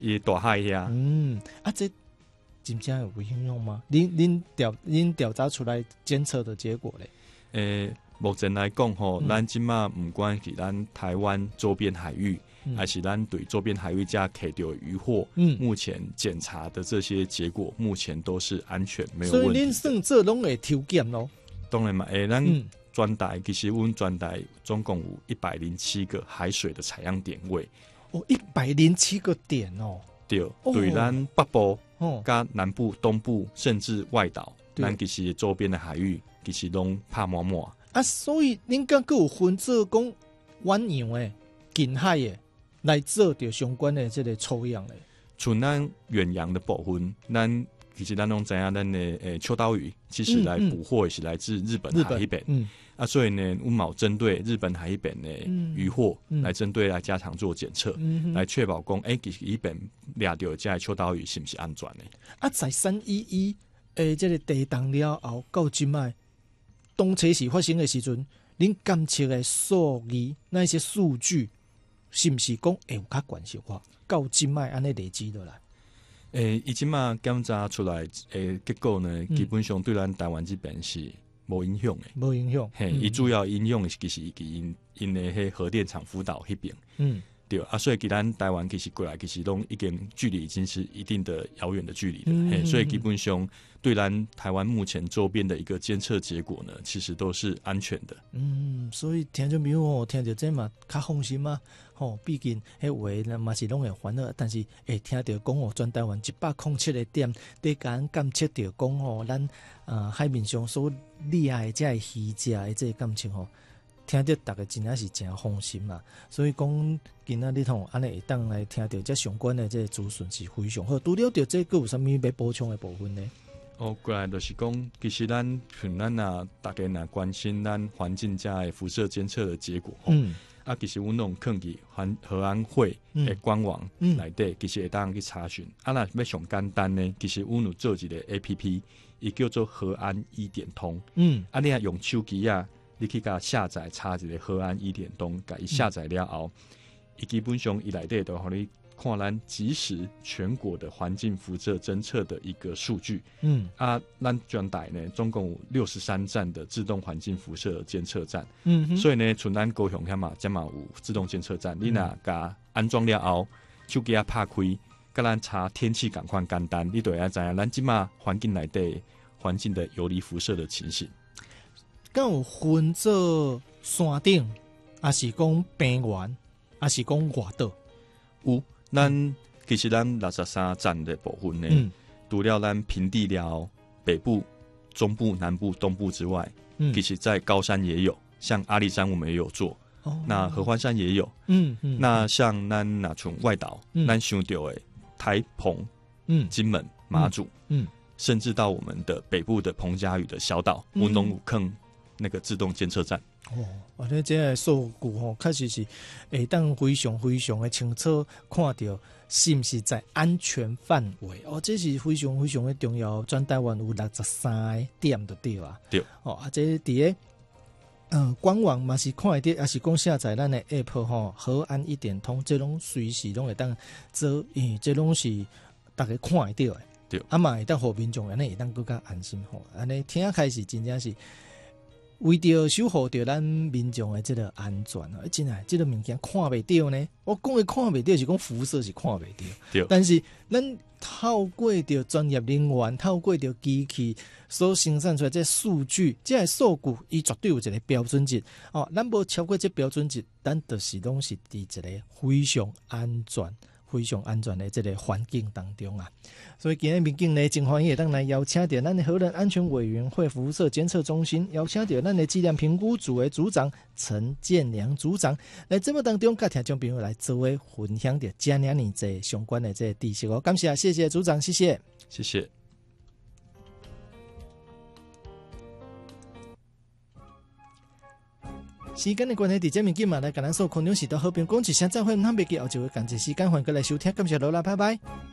伊大海遐。 这真正有危险吗？您调查出来监测的结果嘞？ 目前来讲吼，咱即马不管是咱台湾周边海域，还是咱对周边海域加摕到渔获，目前检查的这些结果，目前都是安全没有问题。 所以您算这拢会抽检咯？ 当然嘛，咱专台其实阮专台总共有107个海水的采样点位。 107个点哦。 对，对咱北部、加南部、东部，甚至外岛，咱其实周边的海域其实拢拍满满。 所以恁敢有分做讲远洋的、近海的来做着相关的这个抽样的。 像咱远洋的部分，其实咱拢知影，咱的秋刀鱼其实来捕获也是来自日本海那边。所以呢，我们有针对日本海那边的渔获来针对来加强做检测，来确保讲，其实那边抓到这秋刀鱼是不是安全的？ 伊即马检查出来结果呢，基本上对咱台湾这边是无影响的， 无影响。 伊主要影响其实因的迄核电厂福岛那边，对所以给咱台湾其实过来其实拢已经距离已经是一定的遥远的距离了，所以基本上对咱台湾目前周边的一个监测结果呢，其实都是安全的。 所以听众朋友听到这嘛较放心嘛。毕竟迄话嘛是拢会烦恼，但是会听到讲全台湾107个点，在甲监测到讲咱海面上所厉害的这鱼只的这监测听到大家真正是真放心嘛。所以讲今仔日安尼会当来听到这相关的这资讯是非常好。除了着这个有啥物要补充的部分呢？ 过来就是讲，其实咱大家关心咱环境加的辐射监测的结果。其实阮拢放伫核安会的官网内底，其实会当去查询。若要上简单呢，其实阮有做一个 APP， 伊叫做核安1点通。你若用手机你去甲下载查一个核安1点通，甲伊下载了后，伊基本上伊内底都互你看咱即时全国的环境辐射侦测的一个数据。咱专台呢总共有63站的自动环境辐射监测站。所以呢，像咱高雄遐嘛，这嘛有自动监测站。你若甲安装了后，手机拍开，甲咱查天气赶快简单，你就会知影咱即嘛环境内底环境的游离辐射的情形。 敢有分做山顶，还是讲平原，还是讲外岛？ 有。其实咱63站的部分呢，除了咱平地了北部、中部、南部、东部之外，其实在高山也有，像阿里山我们也有做，那合欢山也有，那像咱从外岛，咱想到的台澎、金门、马祖，甚至到我们的北部的澎嘉屿的小岛，文龙武坑那个自动监测站。 这个数据确实是会当非常非常的清楚看到是不是在安全范围。这是非常非常的重要。全台湾有63个点就对啊。 对。 这伫官网嘛是看得到，也是讲下载咱的 App 核安1点通，这拢随时拢会当做，这拢是大家看得到的。对。嘛会当互民众安尼会当更加安心。安尼听开始真正是。为着守护着咱民众的这个安全真的这个物件看袂到呢。我讲的看袂到是讲辐射是看袂到，但是咱透过着专业人员，透过着机器所生产出来这数据，这个数据伊绝对有一个标准值。咱无超过这标准值，咱就是拢是伫一个非常安全。非常安全的这个环境当中啊，所以今日民警呢，真欢喜当来邀请到咱的核能安全委员会辐射监测中心，邀请到咱的质量评估组的组长陈建良组长来节目当中，甲听众朋友来做为分享着这两年这相关的这知识感谢，谢谢组长，谢谢， 谢谢。 时间的关系，伫这面今嘛来甲咱所空中时代好评讲一声再会，唔通别记后就会感谢时间，欢迎过来收听，感谢罗啦，拜拜。